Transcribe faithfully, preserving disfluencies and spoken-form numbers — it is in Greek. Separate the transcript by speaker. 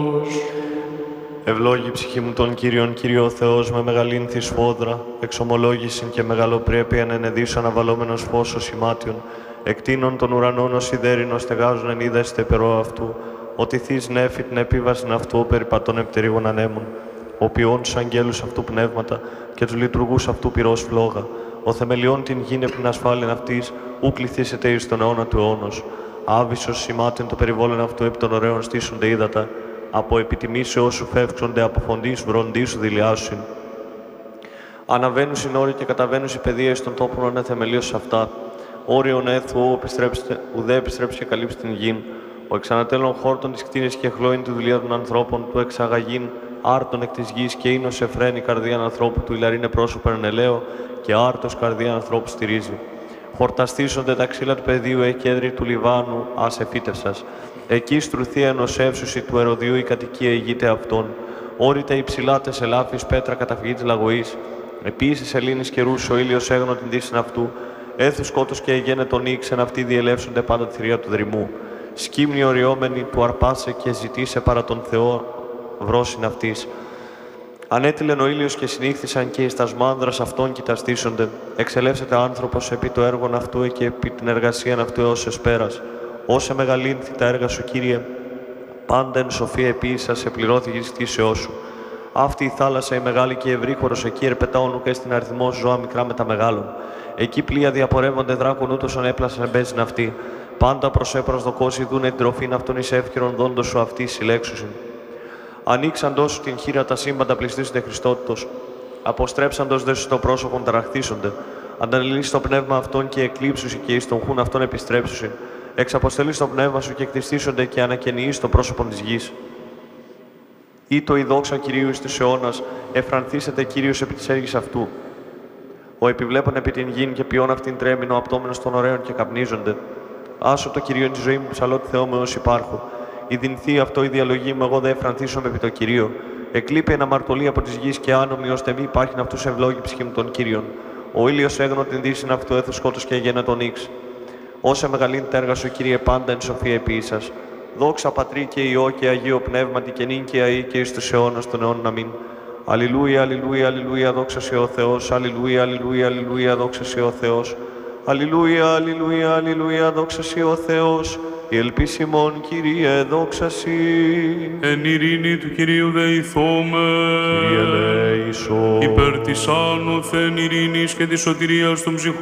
Speaker 1: Ευλόγη ψυχή μου τον Κύριον, Κύριο Θεός, με μεγαλύνθη σφόδρα, εξομολόγησιν και μεγαλοπρέπειαν ενεδίσω αναβαλόμενος φως σημάτιον, εκτείνων των ουρανών ως σιδέρινο στεγάζουν εν είδαστε περό αυτού, ότι θείς νέφη την επίβασιν αυτού περιπατών επτερίγων ανέμων, ο ποιόν τους αγγέλους αυτού πνεύματα και τους λειτουργούς αυτού πυρός φλόγα, ο θεμελιών την γήνε πριν ασφάλιν αυτής, ου κληθήσετε εις τον αιώνα του αιώνος. Άβυσσος σημάτιν το περιβόλεν αυτού επί των ωραίων στήσονται ύδατα, από επιτιμήσεώς σου φεύξονται, από φωνής βροντής σου δηλιάσουν. Αναβαίνουσιν όροι και καταβαίνουσιν παιδεία εις των τόπων ανεθεμελίως αυτά. Όριον έθου, ουδέ επιστρέψει και καλύψει την γην. Ο εξανατέλων χόρτων της κτίνης και χλώην τη δουλειά των ανθρώπων, του εξαγαγήν άρτων εκ της γης και ίνος εφραίνει καρδία ανθρώπου, του ηλαρίνε πρόσωπον εν ελαίο και άρτος καρδία ανθρώπου στηρίζει. Χορταστήσονται τα ξύλα του πεδίου, εκέδρη του Λιβάνου, ας εφύτευσας. Εκεί στρουθία ενός εύσουσι του Ερωδίου η κατοικία ηγείται αυτών. Όρητα υψηλάτες ελάφης πέτρα καταφυγή της λαγωής. Επίσης Ελλήνης καιρούς ο ήλιος έγνω την δύσιν αυτού. Έθου σκότος και εγένε τον ήξεν αυτοί διελεύσονται πάντα τη θηρία του δρυμού. Σκύμνη οριόμενη που αρπάσε και ζητήσε παρά τον Θεό βρόσιν αυτής. Ανέτειλεν ο ήλιος και συνήχθησαν και εις τας μάνδρας αυτών κοιταστήσονται. Εξελεύσεται άνθρωπος επί το έργον αυτού και επί την εργασίαν αυτού έως εσπέρας. Όσε μεγαλύνθη τα έργα σου, Κύριε, πάντα εν σοφία επίησα σε πληρώθηκε εις κτήσεώς σου. Αυτή η θάλασσα η μεγάλη και η ευρύχωρος, εκεί ερπετάων ουκ στην αριθμός ζώα μικρά με τα μεγάλων. Εκεί πλοία διαπορεύονται δράκων ούτως ανέπλασαν εμπέζιν αυτή. Πάντα προσέπρος δοκώσει δούνε την τροφήν αυτών εις εύκαιρον δόντος σου αυτή συλλέξουσιν. Ανοίξαντος σου την χείρα τα σύμπαντα πληστήσονται Χριστότητος. Αποστρέψαντος δε σου το πρόσωπον ταραχθήσονται. Αντανελείς το πνεύμα αυτών και εκλείψουσι και εις τον χούν αυτών επιστρέψουσιν. Εξαποστελείς το πνεύμα σου και εκτιστήσονται και ανακαινιείς το πρόσωπον της γης. Ήτο η δόξα Κυρίου εις τους αιώνας, εφρανθήσετε Κύριος επί της έργης αυτού. Ο επιβλέπων επί την γην και ποιόν αυτήν τρέμεινο απτόμενος των ωραίων και καπνίζονται. Άσο το Κυρίο τη ζωή μου, ψαλώτη Θεό μου έως υπάρχω. Η δυνθή αυτό η διαλογή μου, εγώ δε εφρανθήσομαι επί το Κυρίο. Εκλείπει εν αμαρτωλή από της γης και άνομοι, ώστε μη υπάρχει αυτούς ευλόγη ψυχή μου των Κύριων. Ο ήλιος έγνω την δύσιν αυτού έθου σκότος και γένε τον ήξ. Όσα μεγαλύνει τα έργα σου, Κύριε, πάντα εν σοφία επίησας. Δόξα Πατρί και Υιό και Αγίο Πνεύματι και νυν και αεί και εις τους αιώνας των αιώνων. Αμήν. Αλληλούια, αλληλούια, αλληλούια, δόξα σε ο Θεός. Αλληλούια, αλληλούια, αλληλούια, δόξα σε ο Θεός. Αλληλούια, αλληλούια, αλληλούια, δόξα σε ο Θεός. Η ελπίση ημών, Κύριε, δόξα σοι.
Speaker 2: Εν ειρήνη του Κυρίου δεηθώμε.
Speaker 1: Κύριε ελέησον.
Speaker 2: Υπέρ της άνωθεν ειρήνης και της σωτηρίας των ψυχών